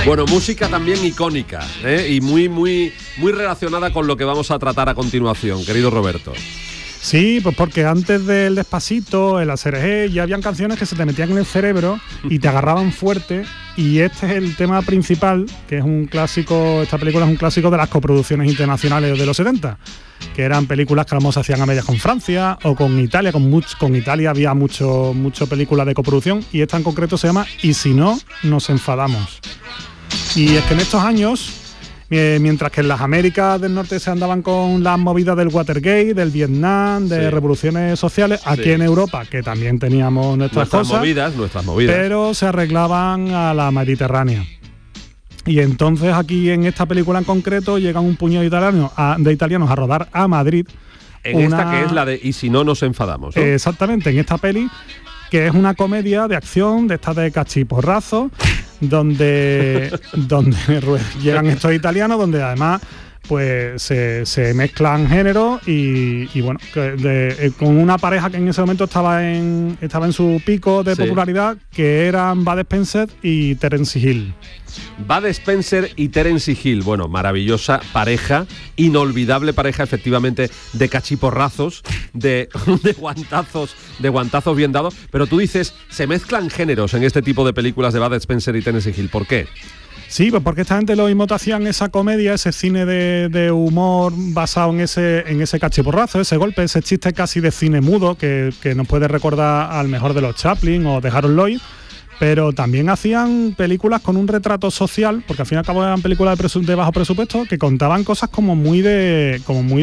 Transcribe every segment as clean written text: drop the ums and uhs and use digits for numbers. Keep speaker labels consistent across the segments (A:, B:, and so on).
A: Bueno, música también icónica, y muy relacionada con lo que vamos a tratar a continuación, querido Roberto.
B: Sí, pues porque antes del Despacito, el ASRG, ya habían canciones que se te metían en el cerebro y te agarraban fuerte, y este es el tema principal, que es un clásico. Esta película es un clásico de las coproducciones internacionales de los 70, que eran películas que a lo mejor se hacían a medias con Francia o con Italia. Con Italia había mucho películas de coproducción, y esta en concreto se llama Y si no, nos enfadamos. Y es que en estos años, mientras que en las Américas del Norte se andaban con las movidas del Watergate, del Vietnam, de revoluciones sociales, aquí en Europa, que también teníamos nuestras cosas,
A: nuestras movidas,
B: pero se arreglaban a la Mediterránea. Y entonces aquí en esta película en concreto llegan un puñado de italianos a rodar a Madrid.
A: Esta que es la de Y si no, nos enfadamos, ¿no?
B: Exactamente, en esta peli, que es una comedia de acción, de estas de cachiporrazo, donde llegan estos italianos, donde además pues se mezclan géneros y bueno, con una pareja que en ese momento estaba en su pico de popularidad, que eran Bud Spencer y Terence Hill.
A: Bud Spencer y Terence Hill, bueno, maravillosa pareja, inolvidable pareja, efectivamente, de cachiporrazos, de guantazos bien dados. Pero tú dices, se mezclan géneros en este tipo de películas de Bud Spencer y Terence Hill, ¿por qué?
B: Sí, pues porque esta gente lo mismo te hacían esa comedia, ese cine de humor basado en ese cachiporrazo, ese golpe, ese chiste casi de cine mudo que nos puede recordar al mejor de los Chaplin o de Harold Lloyd. Pero también hacían películas con un retrato social, porque al fin y al cabo eran películas de bajo presupuesto, que contaban cosas como muy de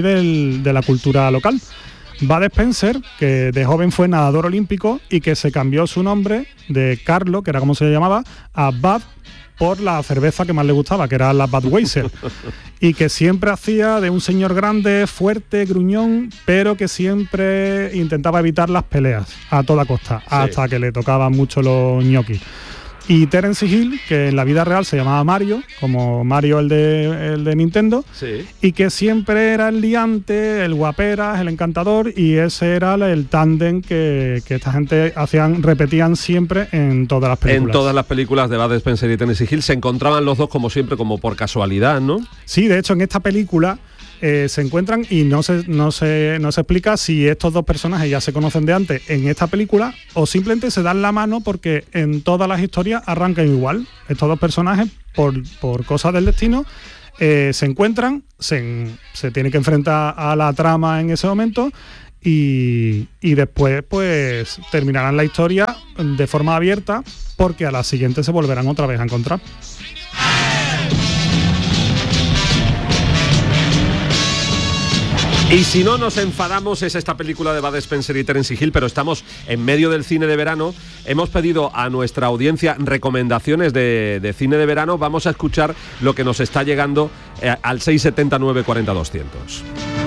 B: la cultura local. Bud Spencer, que de joven fue nadador olímpico y que se cambió su nombre de Carlo, que era como se llamaba, a Bud, por la cerveza que más le gustaba, que era la Budweiser, y que siempre hacía de un señor grande, fuerte, gruñón, pero que siempre intentaba evitar las peleas a toda costa, hasta que le tocaban mucho los ñoquis. Y Terence Hill, que en la vida real se llamaba Mario, como Mario el de Nintendo, y que siempre era el liante, el guaperas, el encantador, y ese era el tándem que esta gente repetían siempre en todas las películas.
A: En todas las películas de Bud Spencer y Terence Hill se encontraban los dos como siempre, como por casualidad, ¿no?
B: Sí, de hecho en esta película se encuentran y no se explica si estos dos personajes ya se conocen de antes en esta película o simplemente se dan la mano porque en todas las historias arrancan igual. Estos dos personajes, por cosas del destino, se encuentran, se tienen que enfrentar a la trama en ese momento y después pues terminarán la historia de forma abierta porque a la siguiente se volverán otra vez a encontrar.
A: Y si no nos enfadamos, es esta película de Bud Spencer y Terence Hill, pero estamos en medio del cine de verano. Hemos pedido a nuestra audiencia recomendaciones de cine de verano. Vamos a escuchar lo que nos está llegando al 679 40 200.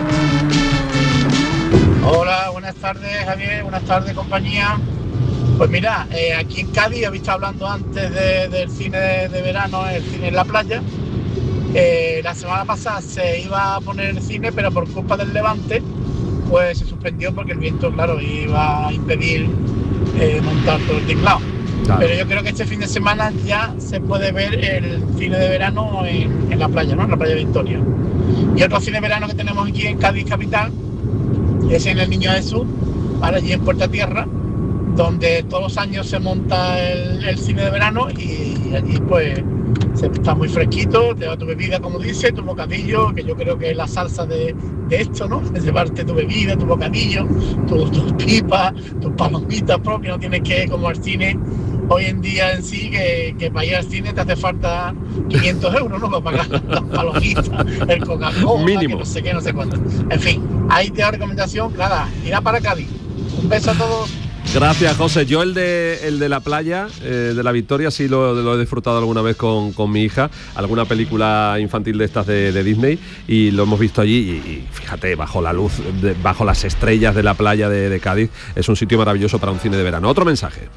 C: Hola, buenas tardes Javier, buenas tardes compañía. Pues mira, aquí en Cádiz, habéis estado hablando antes del cine de verano, el cine en la playa. La semana pasada se iba a poner el cine, pero por culpa del levante pues se suspendió porque el viento, claro, iba a impedir montar todo el tinglado. Claro. Pero yo creo que este fin de semana ya se puede ver el cine de verano en la playa, ¿no? En la playa de Victoria. Y otro cine de verano que tenemos aquí en Cádiz capital es en el Niño Jesús, ¿vale? Allí en Puerta Tierra, donde todos los años se monta el cine de verano y allí pues está muy fresquito, te va tu bebida, como dice, tu bocadillo, que yo creo que es la salsa de esto, ¿no? De llevarte tu bebida, tu bocadillo, tus pipas, tus palomitas propias, no tienes que, como el cine hoy en día en sí, que para ir al cine te hace falta 500 euros, ¿no? Para pagar las palomitas, el Coca-Cola, mínimo, que no sé qué, no sé cuánto. En fin, ahí te da recomendación, nada, irá para Cádiz. Un beso a todos.
A: Gracias, José. Yo el de la playa, de la Victoria, sí lo he disfrutado alguna vez con mi hija, alguna película infantil de estas de Disney, y lo hemos visto allí y fíjate, bajo la luz, bajo las estrellas de la playa de Cádiz, es un sitio maravilloso para un cine de verano. Otro mensaje.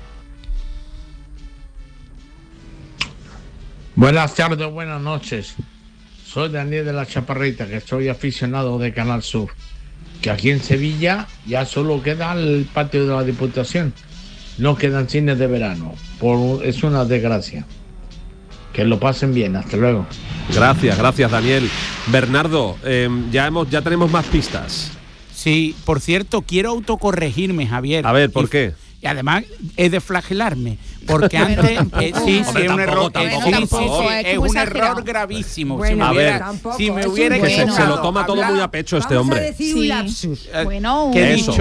D: Buenas tardes, buenas noches. Soy Daniel de la Chaparrita, que soy aficionado de Canal Sur. Que aquí en Sevilla ya solo queda el patio de la Diputación, no quedan cines de verano, es una desgracia. Que lo pasen bien, hasta luego.
A: Gracias, Daniel. Bernardo, ya tenemos más pistas.
E: Sí, por cierto, quiero autocorregirme, Javier.
A: A ver, ¿por qué?
E: Y además es de flagelarme, porque antes es un error, es un error gravísimo.
A: Bueno,
E: si me hubiera
A: que se lo toma todo muy a pecho este hombre.
F: Vamos a decir un lapsus.
E: Bueno,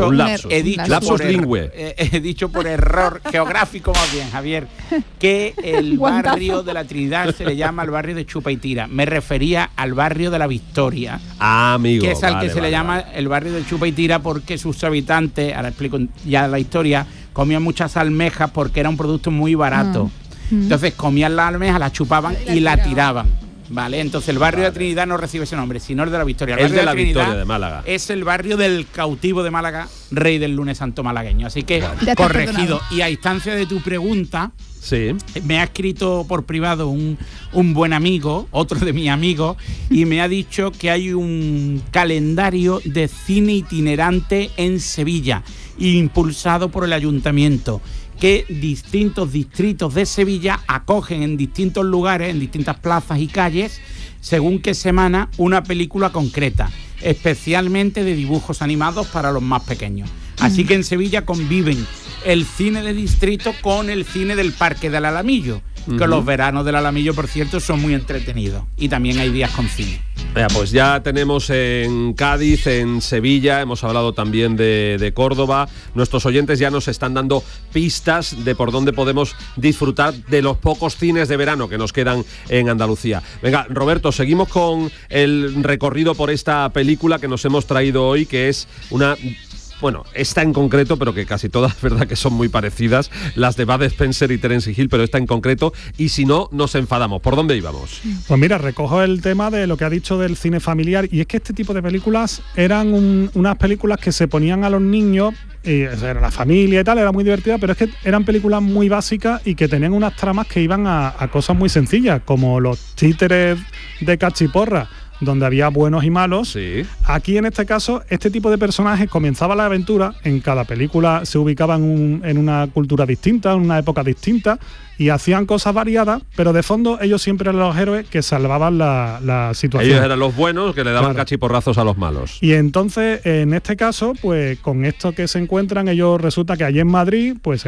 E: he dicho por error geográfico más bien, Javier, que el barrio de la Trinidad se le llama el barrio de Chupa y Tira. Me refería al barrio de la Victoria,
A: amigo,
E: que es al que se le llama el barrio de Chupa y Tira porque sus habitantes, ahora explico ya la historia, comían muchas almejas porque era un producto muy barato. Entonces comían las almejas, las chupaban y la tiraban. ¿Vale? Entonces el barrio de Trinidad no recibe ese nombre, sino el de la Victoria. El barrio
A: de la Victoria de Málaga.
E: Es el barrio del cautivo de Málaga, rey del lunes santo malagueño. Así que, corregido. Y a instancia de tu pregunta,
A: sí,
E: me ha escrito por privado un buen amigo, otro de mis amigos, y me ha dicho que hay un calendario de cine itinerante en Sevilla, impulsado por el ayuntamiento, que distintos distritos de Sevilla acogen en distintos lugares, en distintas plazas y calles, según qué semana, una película concreta, especialmente de dibujos animados para los más pequeños. Así que en Sevilla conviven el cine de distrito con el cine del Parque del Alamillo, que los veranos del Alamillo, por cierto, son muy entretenidos, y también hay días con cine.
A: Pues ya tenemos en Cádiz, en Sevilla, hemos hablado también de Córdoba. Nuestros oyentes ya nos están dando pistas de por dónde podemos disfrutar de los pocos cines de verano que nos quedan en Andalucía. Venga, Roberto, seguimos con el recorrido por esta película que nos hemos traído hoy, que es una... Bueno, esta en concreto, pero que casi todas, es verdad que son muy parecidas, las de Bud Spencer y Terence Hill, pero esta en concreto, y si no, nos enfadamos. ¿Por dónde íbamos?
B: Pues mira, recojo el tema de lo que ha dicho del cine familiar, y es que este tipo de películas eran unas películas que se ponían a los niños, era la familia y tal, era muy divertida, pero es que eran películas muy básicas y que tenían unas tramas que iban a cosas muy sencillas, como los títeres de Cachiporra, donde había buenos y malos.
A: Sí.
B: Aquí en este caso, este tipo de personajes comenzaba la aventura, en cada película se ubicaban en una cultura distinta, en una época distinta, y hacían cosas variadas, pero de fondo ellos siempre eran los héroes que salvaban la situación.
A: Ellos eran los buenos que le daban cachiporrazos a los malos.
B: Y entonces, en este caso, pues con esto que se encuentran, ellos resulta que allí en Madrid, pues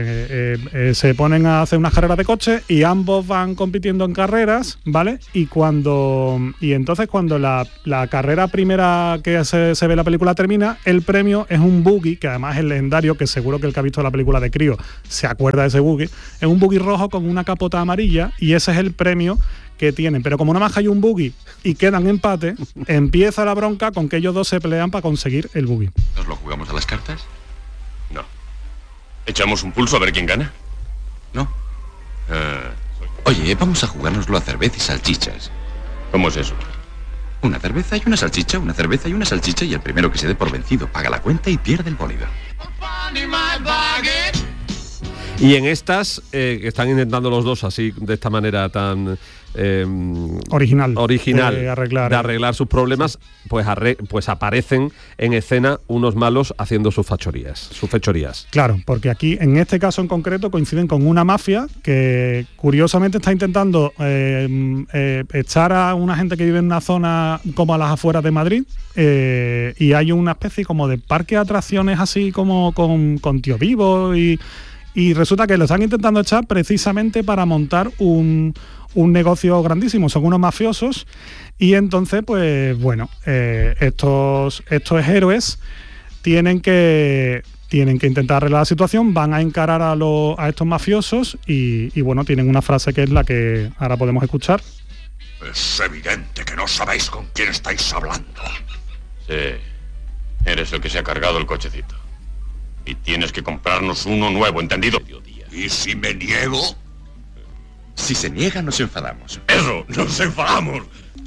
B: se ponen a hacer unas carreras de coche y ambos van compitiendo en carreras, ¿vale? Y entonces cuando la carrera primera que se ve en la película termina, el premio es un buggy, que además es legendario, que seguro que el que ha visto la película de Crío se acuerda de ese buggy. Es un buggy rojo con una capota amarilla, y ese es el premio que tienen. Pero como nada más hay un buggy y quedan empate, empieza la bronca con que ellos dos se pelean para conseguir el buggy.
G: ¿Nos lo jugamos a las cartas? No. ¿Echamos un pulso a ver quién gana? No. Oye, vamos a jugárnoslo a cerveza y salchichas. ¿Cómo es eso? Una cerveza y una salchicha, una cerveza y una salchicha, y el primero que se dé por vencido paga la cuenta y pierde el bolívar.
A: Y en estas, que están intentando los dos así, de esta manera tan original de arreglar sus problemas, pues aparecen en escena unos malos haciendo sus fechorías.
B: Claro, porque aquí, en este caso en concreto, coinciden con una mafia que curiosamente está intentando echar a una gente que vive en una zona como a las afueras de Madrid, y hay una especie como de parque de atracciones así como con tío vivo, y resulta que lo están intentando echar precisamente para montar un negocio grandísimo. Son unos mafiosos, y entonces, pues bueno, estos héroes tienen que intentar arreglar la situación, van a encarar a estos mafiosos, y bueno, tienen una frase que es la que ahora podemos escuchar.
H: Es evidente que no sabéis con quién estáis hablando.
G: Sí, eres el que se ha cargado el cochecito. Y tienes que comprarnos uno nuevo, ¿entendido?
H: ¿Y si me niego?
G: Si se niega, nos enfadamos.
H: ¡Eso! ¡Nos enfadamos!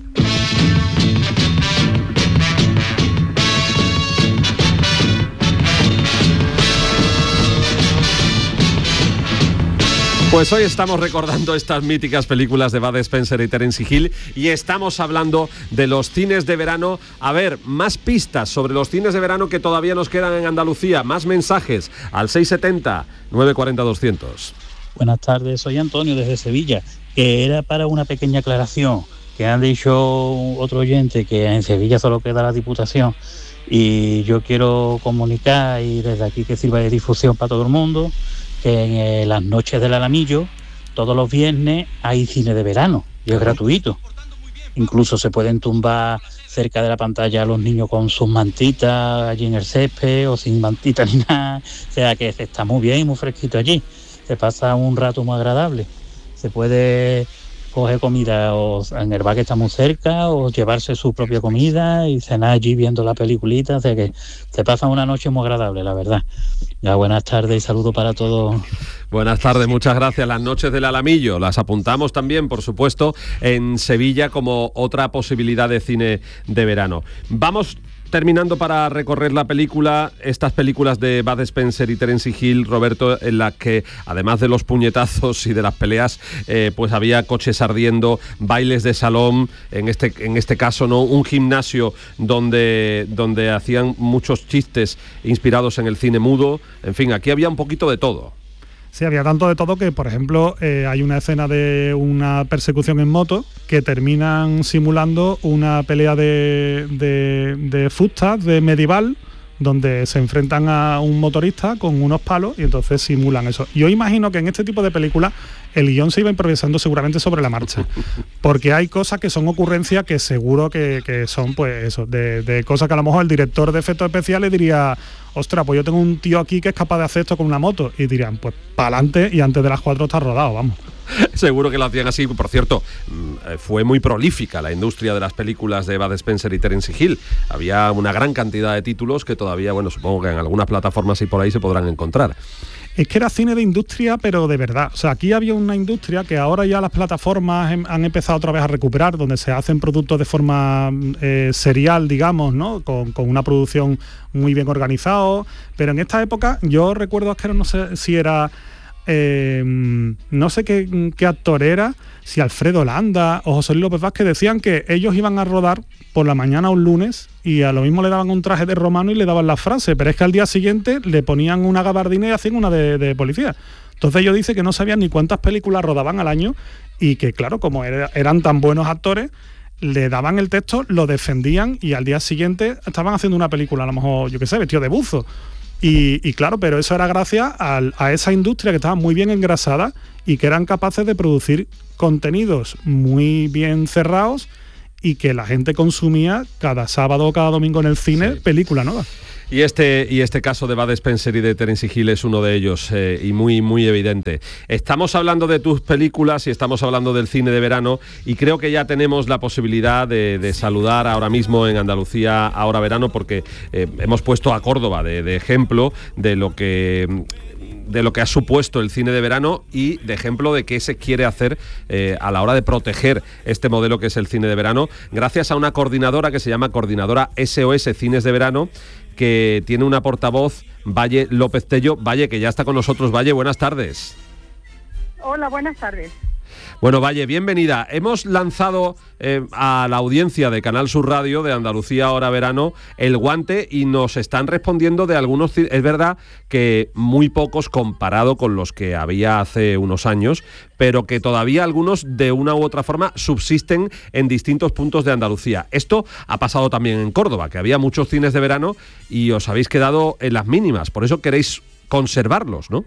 A: Pues hoy estamos recordando estas míticas películas de Bud Spencer y Terence Hill, y estamos hablando de los cines de verano. A ver, más pistas sobre los cines de verano que todavía nos quedan en Andalucía, más mensajes al 670 940 200.
I: Buenas tardes, soy Antonio desde Sevilla.
F: que era para una pequeña aclaración, que han dicho otro oyente que en Sevilla solo queda la Diputación, y yo quiero comunicar, y desde aquí que sirva de difusión para todo el mundo, que en las noches del Alamillo, todos los viernes hay cine de verano, y es gratuito. Incluso se pueden tumbar cerca de la pantalla a los niños con sus mantitas allí en el césped, o sin mantita ni nada, o sea que se está muy bien y muy fresquito allí, se pasa un rato muy agradable, se puede coger comida o en el bar que está muy cerca, o llevarse su propia comida y cenar allí viendo la peliculita, o sea que se pasa una noche muy agradable, la verdad. Ya, buenas tardes y saludos para todos.
A: Buenas tardes, muchas gracias. Las noches del Alamillo las apuntamos también, por supuesto, en Sevilla como otra posibilidad de cine de verano. Vamos terminando para recorrer la película, estas películas de Bud Spencer y Terence Hill, Roberto, en las que además de los puñetazos y de las peleas, pues había coches ardiendo, bailes de salón, en este caso no, un gimnasio donde hacían muchos chistes inspirados en el cine mudo. En fin, aquí había un poquito de todo.
B: Sí, había tanto de todo que, por ejemplo, hay una escena de una persecución en moto que terminan simulando una pelea de fustas, de medieval, donde se enfrentan a un motorista con unos palos y entonces simulan eso. Yo imagino que en este tipo de películas el guión se iba improvisando seguramente sobre la marcha, porque hay cosas que son ocurrencias que seguro que son pues eso, de cosas que a lo mejor el director de efectos especiales diría, ostras, pues yo tengo un tío aquí que es capaz de hacer esto con una moto, y dirían, pues para adelante y antes de las 4 está rodado, vamos.
A: Seguro que lo hacían así. Por cierto, fue muy prolífica la industria de las películas de Bud Spencer y Terence Hill. Había una gran cantidad de títulos que todavía, bueno, supongo que en algunas plataformas y por ahí se podrán encontrar.
B: Es que era cine de industria, pero de verdad. O sea, aquí había una industria que ahora ya las plataformas han empezado otra vez a recuperar, donde se hacen productos de forma serial, digamos, ¿no? Con una producción muy bien organizada. Pero en esta época, yo recuerdo que no sé si era... no sé qué actor era, si Alfredo Landa o José Luis López Vázquez, decían que ellos iban a rodar por la mañana un lunes y a lo mismo le daban un traje de romano y le daban la frase, pero es que al día siguiente le ponían una gabardina y hacían una de policía. Entonces ellos dicen que no sabían ni cuántas películas rodaban al año y que claro, como eran tan buenos actores, le daban el texto, lo defendían y al día siguiente estaban haciendo una película, a lo mejor, yo qué sé, vestido de buzo. Y claro, pero eso era gracias a esa industria que estaba muy bien engrasada y que eran capaces de producir contenidos muy bien cerrados y que la gente consumía cada sábado o cada domingo en el cine, sí, película nueva.
A: Y este caso de Bud Spencer y de Terence Hill es uno de ellos, y muy, muy evidente. Estamos hablando de tus películas y estamos hablando del cine de verano, y creo que ya tenemos la posibilidad de saludar ahora mismo en Andalucía Ahora Verano, porque hemos puesto a Córdoba de ejemplo de lo que ha supuesto el cine de verano y de ejemplo de qué se quiere hacer a la hora de proteger este modelo que es el cine de verano, gracias a una coordinadora que se llama Coordinadora SOS Cines de Verano, que tiene una portavoz, Valle López Tello. Valle, que ya está con nosotros. Valle, buenas tardes.
I: Hola, buenas tardes.
A: Bueno, Valle, bienvenida. Hemos lanzado a la audiencia de Canal Sur Radio, de Andalucía Ahora Verano, el guante y nos están respondiendo de algunos. Es verdad que muy pocos comparado con los que había hace unos años, pero que todavía algunos de una u otra forma subsisten en distintos puntos de Andalucía. Esto ha pasado también en Córdoba, que había muchos cines de verano y os habéis quedado en las mínimas. Por eso queréis conservarlos, ¿no?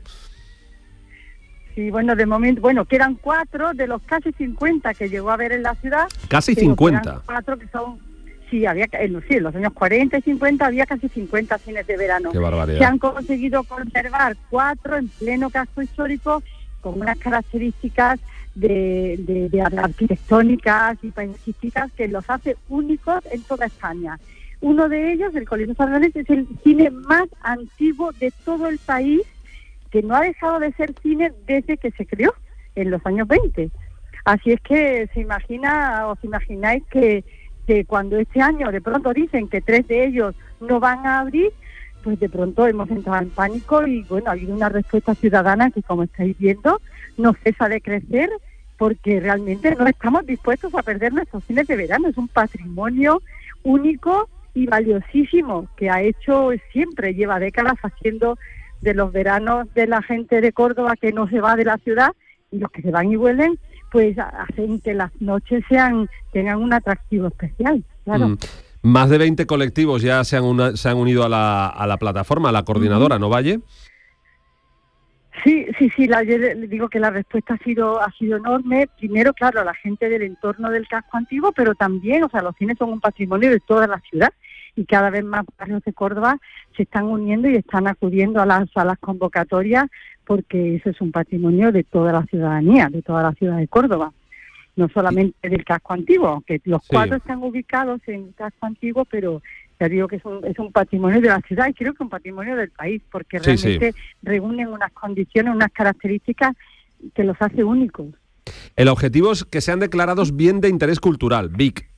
I: Sí, bueno, de momento, quedan 4 de los casi 50 que llegó a haber en la ciudad.
A: Casi 50.
I: 4 que son, sí, en los años 40 y 50 había casi 50 cines de verano.
A: Qué barbaridad.
I: Se han conseguido conservar 4 en pleno casco histórico con unas características de arquitectónicas y paisajísticas que los hace únicos en toda España. Uno de ellos, el Coliseo Sardanés, es el cine más antiguo de todo el país, que no ha dejado de ser cine desde que se creó, en los años 20. Así es que os imagináis que cuando este año de pronto dicen que 3 de ellos no van a abrir, pues de pronto hemos entrado en pánico y bueno, ha habido una respuesta ciudadana que, como estáis viendo, no cesa de crecer, porque realmente no estamos dispuestos a perder nuestros cines de verano. Es un patrimonio único y valiosísimo que ha hecho siempre, lleva décadas haciendo de los veranos de la gente de Córdoba que no se va de la ciudad, y los que se van y vuelven, pues hacen que las noches tengan un atractivo especial, claro.
A: Más de 20 colectivos ya se han unido a la plataforma, a la coordinadora, ¿no, Valle?
I: Sí, yo le digo que la respuesta ha sido enorme. Primero, claro, la gente del entorno del casco antiguo, pero también, o sea, los cines son un patrimonio de toda la ciudad y cada vez más barrios de Córdoba se están uniendo y están acudiendo a las convocatorias porque eso es un patrimonio de toda la ciudadanía, de toda la ciudad de Córdoba. No solamente del casco antiguo, aunque los 4 están ubicados en el casco antiguo, pero ya digo que es un patrimonio de la ciudad y creo que un patrimonio del país, porque realmente reúnen unas condiciones, unas características que los hace únicos.
A: El objetivo es que sean declarados bien de interés cultural, BIC.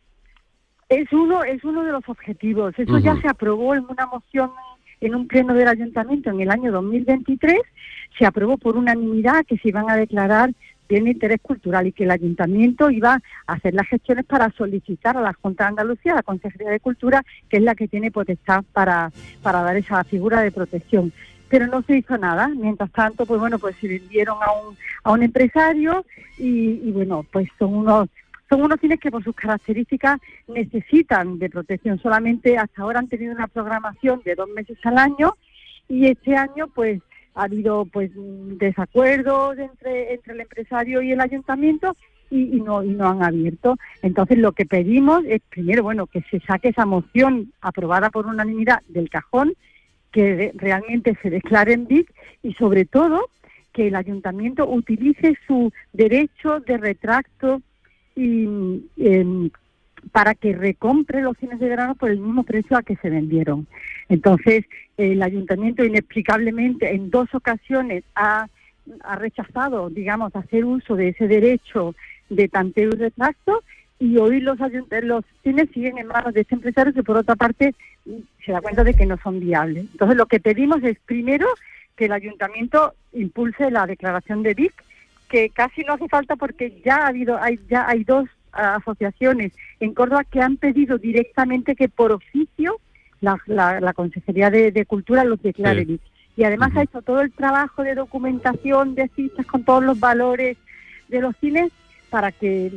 I: Es uno de los objetivos. Eso ya se aprobó en una moción en un pleno del ayuntamiento en el año 2023. Se aprobó por unanimidad que se iban a declarar bien de interés cultural y que el ayuntamiento iba a hacer las gestiones para solicitar a la Junta de Andalucía, a la Consejería de Cultura, que es la que tiene potestad para dar esa figura de protección. Pero no se hizo nada. Mientras tanto, pues se vendieron a un empresario y bueno, pues son unos cines que por sus características necesitan de protección. Solamente hasta ahora han tenido una programación de 2 meses al año y este año pues ha habido pues desacuerdos entre el empresario y el ayuntamiento y no han abierto. Entonces lo que pedimos es primero que se saque esa moción aprobada por unanimidad del cajón, que realmente se declare en BIC y sobre todo que el ayuntamiento utilice su derecho de retracto y para que recompre los cines de verano por el mismo precio a que se vendieron. Entonces, el ayuntamiento inexplicablemente en 2 ocasiones ha rechazado, digamos, hacer uso de ese derecho de tanteo y retracto, y hoy los cines siguen en manos de este empresario que, por otra parte, se da cuenta de que no son viables. Entonces, lo que pedimos es, primero, que el ayuntamiento impulse la declaración de BIC, que casi no hace falta porque ya hay 2 asociaciones en Córdoba que han pedido directamente que por oficio la Consejería de Cultura los declare BIC. Y además ha hecho todo el trabajo de documentación, de fichas con todos los valores de los cines para que,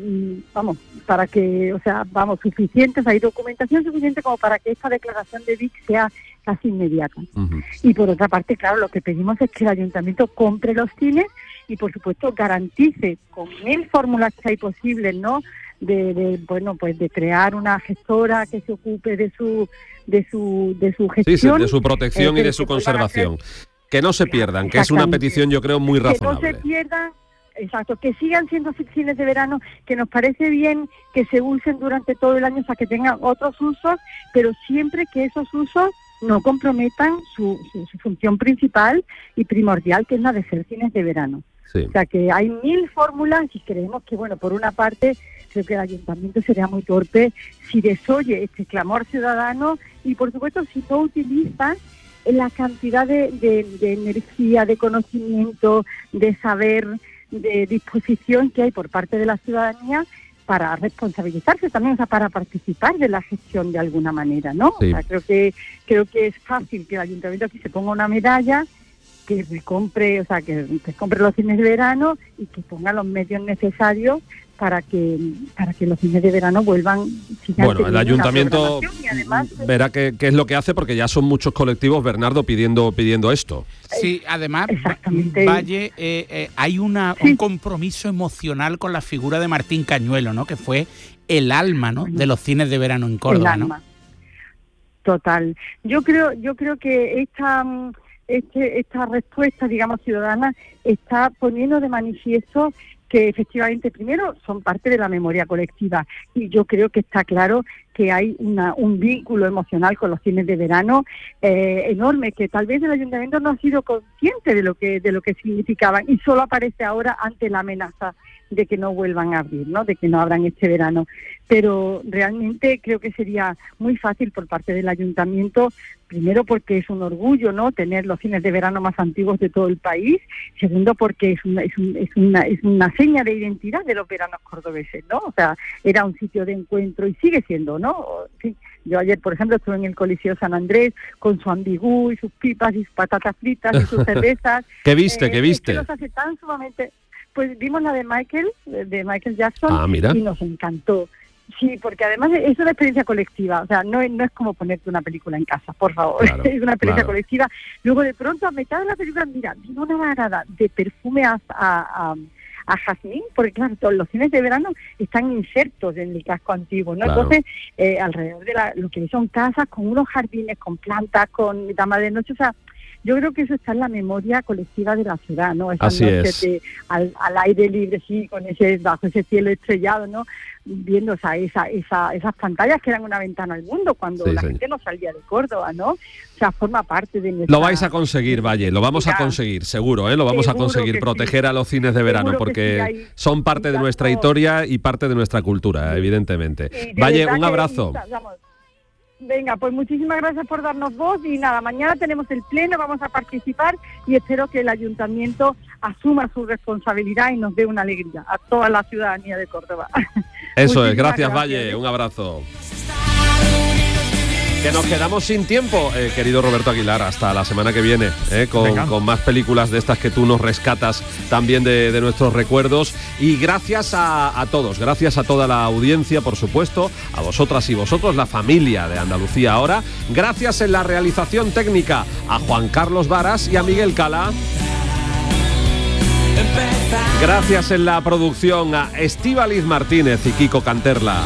I: suficientes, hay documentación suficiente como para que esta declaración de BIC sea casi inmediata. Y por otra parte, claro, lo que pedimos es que el ayuntamiento compre los cines y, por supuesto, garantice con 1000 fórmulas que hay posibles, ¿no?, de crear una gestora que se ocupe de su gestión,
A: de su protección y de su conservación. Que no se pierdan, que es una petición, yo creo, muy razonable.
I: Que no se pierdan. Exacto, que sigan siendo cines de verano, que nos parece bien que se usen durante todo el año, o sea, que tengan otros usos, pero siempre que esos usos no comprometan su función principal y primordial, que es la de ser cines de verano. Sí. O sea, que hay 1000 fórmulas y creemos que, por una parte, creo que el ayuntamiento sería muy torpe si desoye este clamor ciudadano y, por supuesto, si no utiliza la cantidad de energía, de conocimiento, de saber, de disposición que hay por parte de la ciudadanía para responsabilizarse también, o sea, para participar de la gestión de alguna manera, ¿no? Sí. O sea, creo que es fácil que el ayuntamiento aquí se ponga una medalla, que compre los cines de verano y que ponga los medios necesarios para que los cines de verano vuelvan.
A: Bueno, el ayuntamiento además, verá qué es lo que hace, porque ya son muchos colectivos, Bernardo, pidiendo esto.
E: Sí, además, Valle, hay un compromiso emocional con la figura de Martín Cañuelo, ¿no?, que fue el alma, ¿no?, de los cines de verano en Córdoba, ¿no?
I: Total. Yo creo que esta respuesta, digamos, ciudadana está poniendo de manifiesto que efectivamente, primero, son parte de la memoria colectiva, y yo creo que está claro que hay un vínculo emocional con los cines de verano enorme, que tal vez el ayuntamiento no ha sido consciente de lo que significaban, y solo aparece ahora ante la amenaza de que no vuelvan a abrir, ¿no?, de que no abran este verano. Pero realmente creo que sería muy fácil por parte del ayuntamiento, primero porque es un orgullo, ¿no?, tener los cines de verano más antiguos de todo el país. Segundo, porque es una seña de identidad de los veranos cordobeses, ¿no? O sea, era un sitio de encuentro y sigue siendo, ¿no? Sí. Yo ayer, por ejemplo, estuve en el Coliseo San Andrés con su ambigú y sus pipas y sus patatas fritas y sus cervezas.
A: ¿Qué viste?
I: Que los hace tan sumamente... Pues vimos la de Michael Jackson,
A: mira.
I: y nos encantó. Sí, porque además es una experiencia colectiva, o sea, no es como ponerte una película en casa, por favor,
A: Claro,
I: es una experiencia
A: claro.
I: colectiva. Luego de pronto a mitad de la película, mira, vino una varada de perfume a jazmín, porque claro, todos los cines de verano están insertos en el casco antiguo, ¿no?
A: Claro.
I: Entonces, alrededor de lo que son casas con unos jardines, con plantas, con damas de noche, o sea, yo creo que eso está en la memoria colectiva de la ciudad, ¿no? Esas
A: Así
I: noches
A: es.
I: al aire libre, sí, con bajo ese cielo estrellado, ¿no? Viendo esas pantallas que eran una ventana al mundo cuando
A: Sí,
I: la
A: señor.
I: gente no salía de Córdoba, ¿no? O sea, forma parte de nuestra...
A: Lo vais a conseguir, Valle, lo vamos a conseguir, seguro, ¿eh? Lo vamos a
I: Seguro
A: conseguir,
I: que
A: proteger a los cines de verano,
I: Seguro que
A: porque
I: sí, hay-
A: son parte de nuestra historia y parte de nuestra cultura, evidentemente.
I: Y de
A: Valle,
I: verdad
A: un
I: que,
A: abrazo.
I: vamos, venga, pues muchísimas gracias por darnos voz y nada, mañana tenemos el pleno, vamos a participar y espero que el ayuntamiento asuma su responsabilidad y nos dé una alegría a toda la ciudadanía de Córdoba.
A: Eso es,
I: Muchísimas
A: gracias Valle, un abrazo. Que nos quedamos sin tiempo, querido Roberto Aguilar, hasta la semana que viene, con más películas de estas que tú nos rescatas también de nuestros recuerdos. Y gracias a todos, gracias a toda la audiencia, por supuesto, a vosotras y vosotros, la familia de Andalucía Ahora. Gracias en la realización técnica a Juan Carlos Varas y a Miguel Cala. Gracias en la producción a Estíbaliz Martínez y Kiko Canterla.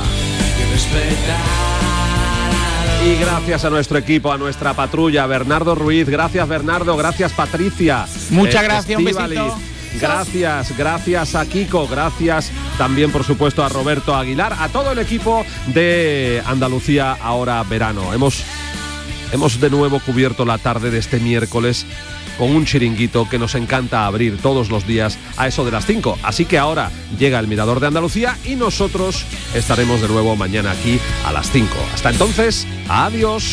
A: Y gracias a nuestro equipo, a nuestra patrulla, Bernardo Ruiz. Gracias, Bernardo. Gracias, Patricia.
E: Muchas gracias, un
A: Estíbaliz.
E: besito.
A: Gracias a Kiko. Gracias también, por supuesto, a Roberto Aguilar. A todo el equipo de Andalucía Ahora Verano. Hemos de nuevo cubierto la tarde de este miércoles con un chiringuito que nos encanta abrir todos los días a eso de las 5. Así que ahora llega el Mirador de Andalucía y nosotros estaremos de nuevo mañana aquí a las 5. Hasta entonces, adiós.